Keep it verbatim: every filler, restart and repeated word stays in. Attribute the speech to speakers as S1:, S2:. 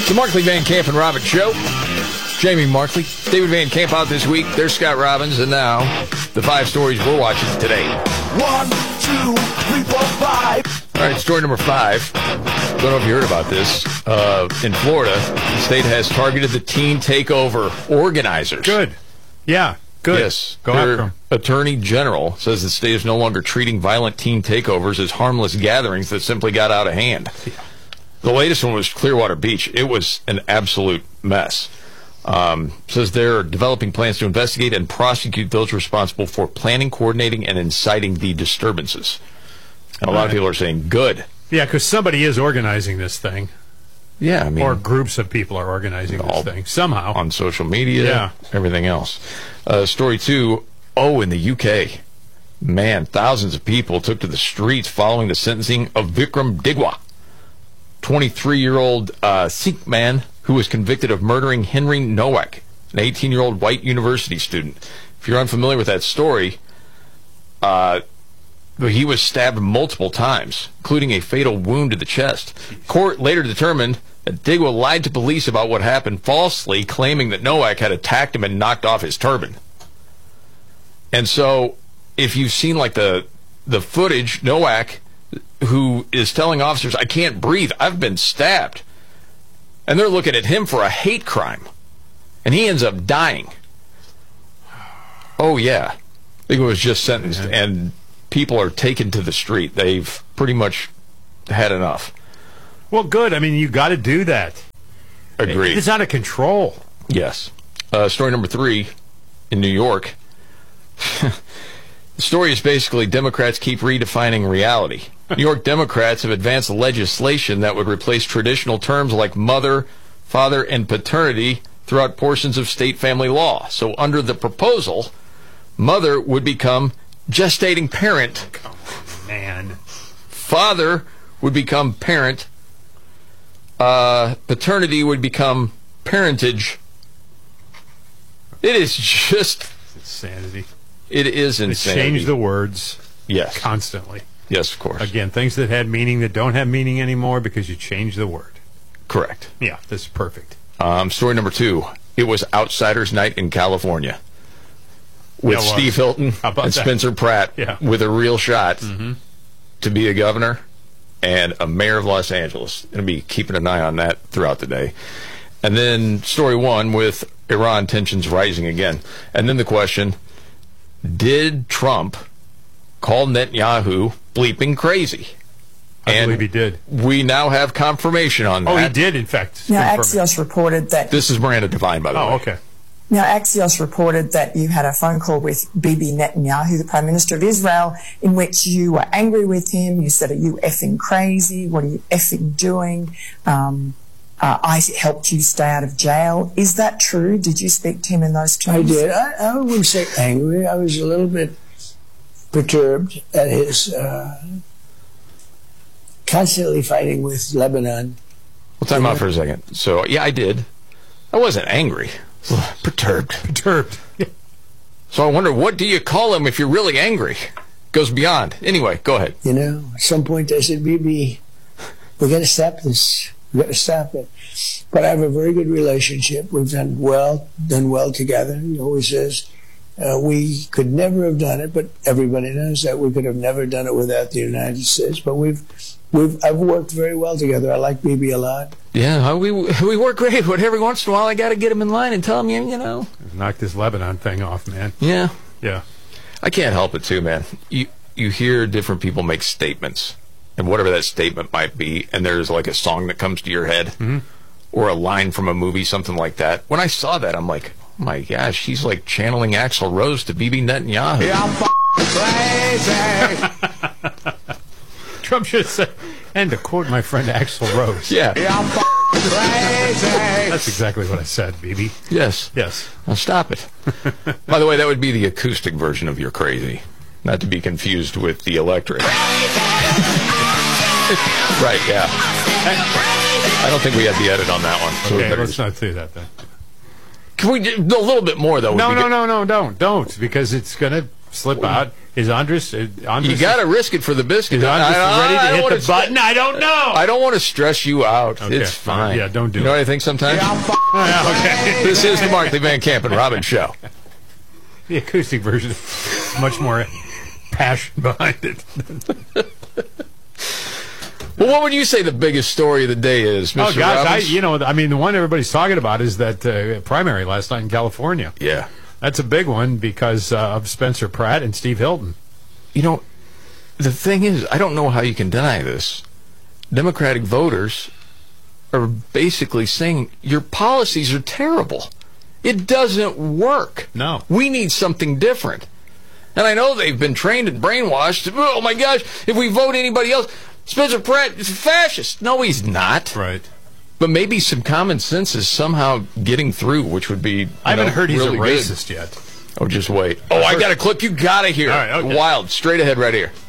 S1: The Markley, Van Camp, and Robbins Show. Jamie Markley, David Van Camp out this week. There's Scott Robbins, and now the five stories we're watching today.
S2: One, two, three, four, five.
S1: All right, story number five. Don't know if you heard about this. Uh, in Florida, the state has targeted the teen takeover organizers.
S3: Good. Yeah, good.
S1: Yes.
S3: Go
S1: Their
S3: after them.
S1: Attorney General says the state is no longer treating violent teen takeovers as harmless gatherings that simply got out of hand. The latest one was Clearwater Beach. It was an absolute mess. Um, says they're developing plans to investigate and prosecute those responsible for planning, coordinating, and inciting the disturbances. And a lot of people are saying, good.
S3: Yeah, because somebody is organizing this thing.
S1: Yeah, I mean...
S3: Or groups of people are organizing this thing, somehow.
S1: On social media,
S3: yeah.
S1: Everything else. Uh, story two, oh, in the U K. Man, thousands of people took to the streets following the sentencing of Vikram Digwa, twenty-three-year-old uh, Sikh man who was convicted of murdering Henry Nowak, an eighteen-year-old white university student. If you're unfamiliar with that story, uh, he was stabbed multiple times, including a fatal wound to the chest. Court later determined that Digwa lied to police about what happened, falsely claiming that Nowak had attacked him and knocked off his turban. And so, if you've seen like the the footage, Nowak, who is telling officers, I can't breathe, I've been stabbed. And they're looking at him for a hate crime. And he ends up dying. Oh, yeah. Digwa was just sentenced, yeah. And people are taken to the street. They've pretty much had enough.
S3: Well, good. I mean, you got to do that.
S1: Agreed.
S3: It's out of control.
S1: Yes. Uh, story number three, in New York. The story is basically Democrats keep redefining reality. New York Democrats have advanced legislation that would replace traditional terms like mother, father, and paternity throughout portions of state family law. So under the proposal, mother would become gestating parent.
S3: Come on, man.
S1: Father would become parent. Uh, paternity would become parentage. It is just...
S3: insanity.
S1: It is insanity.
S3: They change the words.
S1: Yes.
S3: Constantly.
S1: Yes, of course.
S3: Again, things that had meaning that don't have meaning anymore because you change the word.
S1: Correct.
S3: Yeah, this is perfect.
S1: Um, story number two. It was Outsiders Night in California with
S3: Yeah, well,
S1: Steve Hilton and
S3: that?
S1: Spencer Pratt
S3: Yeah.
S1: with a real shot
S3: mm-hmm.
S1: to be a governor and a mayor of Los Angeles. Going to be keeping an eye on that throughout the day. And then story one with Iran tensions rising again. And then the question, did Trump call Netanyahu bleeping crazy?
S3: I
S1: and
S3: believe he did.
S1: We now have confirmation on that.
S3: Oh, he did, in fact.
S4: Now,
S3: confirm it.
S4: Axios reported that...
S1: This is Miranda Devine, by the
S3: oh,
S1: way.
S3: Oh, okay.
S4: Now, Axios reported that you had a phone call with Bibi Netanyahu, the Prime Minister of Israel, in which you were angry with him. You said, are you effing crazy? What are you effing doing? Um, uh, I helped you stay out of jail. Is that true? Did you speak to him in those terms?
S5: I did. I, I wouldn't say angry. I was a little bit perturbed at his uh, constantly fighting with Lebanon.
S1: Well, time out for a second. So, yeah, I did. I wasn't angry. Perturbed.
S3: Perturbed. Yeah.
S1: So I wonder, what do you call him if you're really angry? Goes beyond. Anyway, go ahead.
S5: You know, at some point I said, Bibi, we got to stop this. We got to stop it. But I have a very good relationship. We've done well, done well together. He always says, uh, we could never have done it, but everybody knows that we could have never done it without the United States. But we've, we've, I've worked very well together. I like Bibi a lot.
S1: Yeah, we we work great, but every once in a while I got to get him in line and tell him, you, you know.
S3: Knock this Lebanon thing off, man.
S1: Yeah.
S3: Yeah.
S1: I can't help it, too, man. You, you hear different people make statements, and whatever that statement might be, and there's like a song that comes to your head,
S3: mm-hmm.
S1: or a line from a movie, something like that. When I saw that, I'm like, oh my gosh, she's like channeling Axl Rose to Bibi Netanyahu.
S2: Yeah, I'm crazy.
S3: Trump should have said, and to quote my friend Axl Rose.
S1: Yeah.
S2: Yeah, I'm crazy.
S3: That's exactly what I said, Bibi.
S1: Yes.
S3: Yes.
S1: Now stop it. By the way, that would be the acoustic version of You're Crazy. Not to be confused with the electric. Right, yeah. I don't think we had the edit on that one. So
S3: Okay,
S1: we
S3: let's not do that then.
S1: Can we do a little bit more, though?
S3: No,
S1: would be
S3: no,
S1: good.
S3: no, no, don't. Don't, because it's going to slip out. Is Andres? Uh, Andres
S1: You got to risk it for the biscuit.
S3: Is Andres
S1: I- I-
S3: ready
S1: I
S3: to
S1: don't
S3: hit
S1: wanna
S3: the
S1: stre-
S3: button? I don't know.
S1: I don't want to stress you out.
S3: Okay.
S1: It's fine.
S3: Yeah, don't do
S1: You know
S3: it.
S1: what I think sometimes?
S3: okay.
S1: This is the Markley Van Camp and Robbins Show.
S3: The acoustic version is much more passion behind it.
S1: Well, what would you say the biggest story of the day is, Mister
S3: Oh gosh, I,
S1: Robbins?
S3: you know, I mean, the one everybody's talking about is that uh, primary last night in California.
S1: Yeah.
S3: That's a big one because uh, of Spencer Pratt and Steve Hilton.
S1: You know, the thing is, I don't know how you can deny this. Democratic voters are basically saying your policies are terrible. It doesn't work.
S3: No.
S1: We need something different. And I know they've been trained and brainwashed. Oh, my gosh, if we vote anybody else, Spencer Pratt is a fascist. No, he's not.
S3: Right.
S1: But maybe some common sense is somehow getting through, which would be you
S3: I haven't
S1: know,
S3: heard he's
S1: really
S3: a
S1: good.
S3: racist yet.
S1: Oh, just wait. Oh, I got a clip you got to hear.
S3: All right, okay.
S1: Wild. Straight ahead right here.